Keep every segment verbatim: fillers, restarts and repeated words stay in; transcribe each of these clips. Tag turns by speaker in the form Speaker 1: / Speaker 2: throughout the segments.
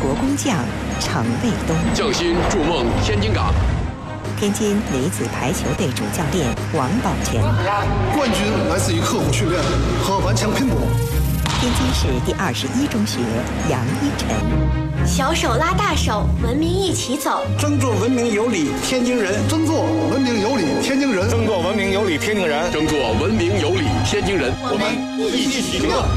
Speaker 1: 国工匠程卫东，
Speaker 2: 匠心筑梦天津港。
Speaker 1: 天津女子排球队主教练王宝全，
Speaker 3: 冠军来自于刻苦训练和顽强拼搏。
Speaker 1: 天津市第二十一中学杨一晨，
Speaker 4: 小手拉大手，文明一起走。
Speaker 3: 争做文明有礼天津人，争做文明有礼天津人，
Speaker 5: 争做文明有礼天津人，
Speaker 2: 争做文明有礼天津人。
Speaker 4: 我们一起行动。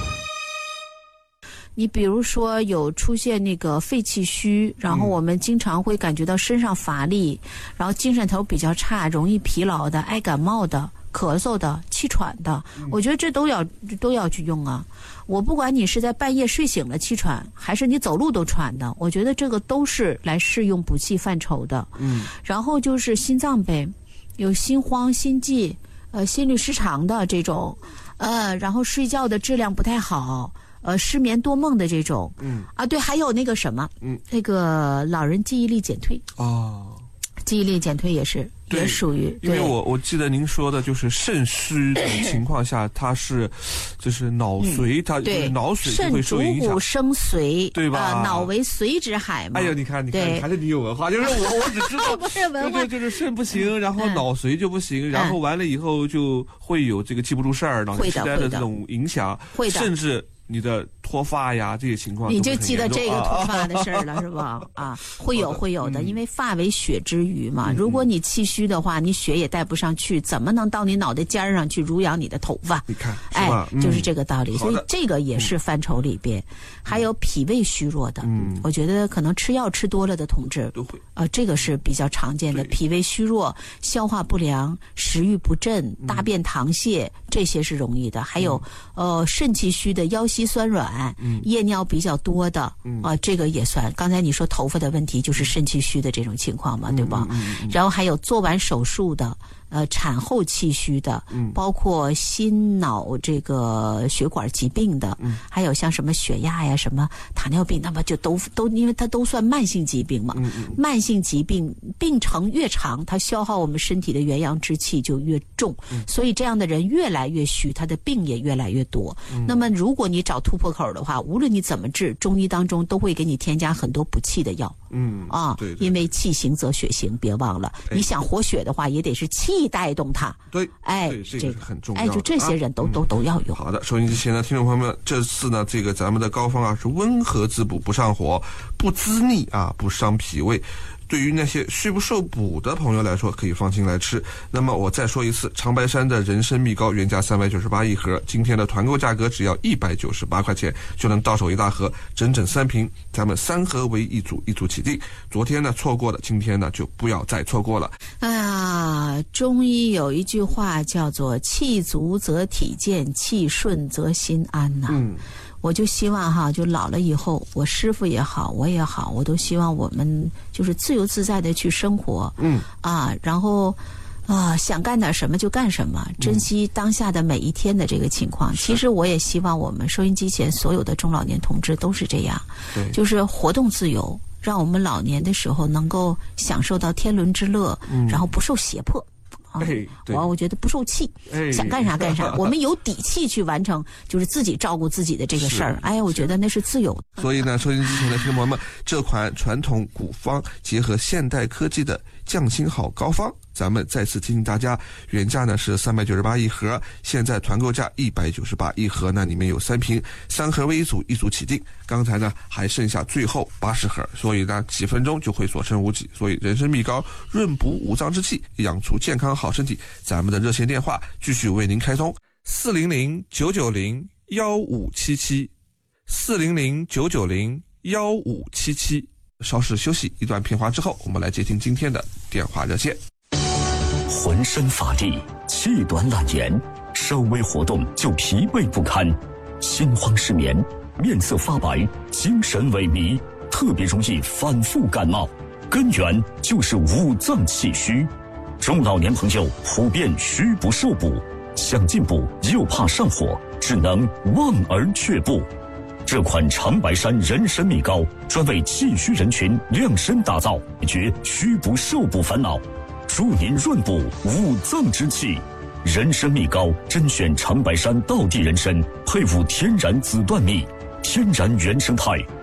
Speaker 6: 你比如说有出现那个肺气虚，然后我们经常会感觉到身上乏力，然后精神头比较差，容易疲劳的，爱感冒的，咳嗽的，气喘的，我觉得这都要都要去用啊。我不管你是在半夜睡醒了气喘，还是你走路都喘的，我觉得这个都是来适用补气范畴的。嗯，然后就是心脏呗，有心慌、心悸、呃心律失常的这种，呃，然后睡觉的质量不太好。呃，失眠多梦的这种，嗯啊，对，还有那个什么，嗯，那个老人记忆力减退哦，记忆力减退也是也属于，
Speaker 7: 因为我我记得您说的就是肾虚的情况下，它是就是脑髓，嗯、它就是脑水就会受影响，
Speaker 6: 肾主骨生髓，
Speaker 7: 对吧？
Speaker 6: 呃、脑为髓之海嘛。
Speaker 7: 哎呦，你看，你看，还是你有文化，就是我我只知道
Speaker 6: 不是文化，
Speaker 7: 对对，就是肾不行，然后脑髓就不行，嗯、然后完了以后就会有这个记不住事儿、脑性痴呆的这种影响，
Speaker 6: 会的，
Speaker 7: 甚至。你的脱发呀，这些情况
Speaker 6: 你就记得这个脱发的事儿了，是吧？啊，会有会有的，因为发为血之余嘛。如果你气虚的话，你血也带不上去，怎么能到你脑袋尖上去濡养你的头发？
Speaker 7: 你看，
Speaker 6: 哎，就是这个道理。所以这个也是范畴里边，还有脾胃虚弱的，嗯，我觉得可能吃药吃多了的同志
Speaker 7: 都会，
Speaker 6: 呃，这个是比较常见的，脾胃虚弱、消化不良、食欲不振、大便溏泻，这些是容易的。还有呃肾气虚的腰膝酸软、嗯、夜尿比较多的啊、嗯呃，这个也算。刚才你说头发的问题，就是肾气虚的这种情况嘛，对吧？嗯嗯嗯、然后还有做完手术的，呃，产后气虚的，嗯、包括心脑这个血管疾病的，嗯、还有像什么血压呀、什么糖尿病，那么就都都，因为它都算慢性疾病嘛。嗯嗯、慢性疾病病程越长，它消耗我们身体的元阳之气就越重，嗯、所以这样的人越来越虚，他的病也越来越多。嗯、那么如果你找突破口的话，无论你怎么治，中医当中都会给你添加很多补气的药。嗯啊，对对，因为气行则血行，别忘了，哎、你想活血的话，也得是气带动它。
Speaker 7: 对，
Speaker 6: 哎，
Speaker 7: 这个很重要。
Speaker 6: 哎，就这些人都、啊、都都要有。
Speaker 7: 好的，收音机前的听众朋友们，这次呢，这个咱们的膏方啊是温和滋补，不上火，不滋腻啊，不伤脾胃。对于那些虚不受补的朋友来说，可以放心来吃。那么我再说一次，长白山的人参蜜膏原价三百九十八一盒，今天的团购价格只要一百九十八块钱就能到手一大盒，整整三瓶，咱们三盒为一组，一组起订。昨天呢错过了，今天呢就不要再错过了。
Speaker 6: 哎呀，中医有一句话叫做气足则体健，气顺则心安呐、啊。嗯。我就希望哈，就老了以后，我师父也好，我也好，我都希望我们就是自由自在的去生活，嗯啊，然后啊想干点什么就干什么，珍惜当下的每一天的这个情况。嗯、其实我也希望我们收音机前所有的中老年同志都是这样，对，就是活动自由，让我们老年的时候能够享受到天伦之乐，嗯、然后不受胁迫。啊，我我觉得不受气，哎、想干啥干啥，我们有底气去完成，就是自己照顾自己的这个事儿。哎，我觉得那是自由的。
Speaker 7: 所以呢，收音机前的听众朋友们，这款传统古方结合现代科技的匠心好膏方，咱们再次提醒大家，原价呢是三百九十八一盒，现在团购价一百九十八一盒呢，里面有三瓶，三盒为一组，一组起订。刚才呢还剩下最后八十盒，所以呢几分钟就会所剩无几。所以人参蜜膏润补五脏之气，养出健康好身体。咱们的热线电话继续为您开通：四零零九九零幺五七七，四零零九九零幺五七七。稍事休息一段片花之后，我们来接听今天的电话热线。
Speaker 8: 浑身乏力，气短懒言，稍微活动就疲惫不堪，心慌失眠，面色发白，精神萎靡，特别容易反复感冒，根源就是五脏气虚。中老年朋友普遍虚不受补，想进补又怕上火，只能望而却步。这款长白山人参蜜膏专为气虚人群量身打造，解决虚不受补烦恼，助您润补五脏之气。人参蜜膏甄选长白山道地人参，配伍天然紫段蜜，天然原生态，